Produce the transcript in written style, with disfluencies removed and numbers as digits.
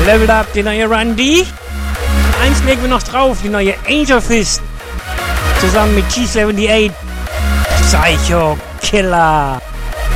Leveled Up, die neue Randy. Eins legen wir noch drauf, die neue Angel Fist. Zusammen mit G78. Psycho Killer.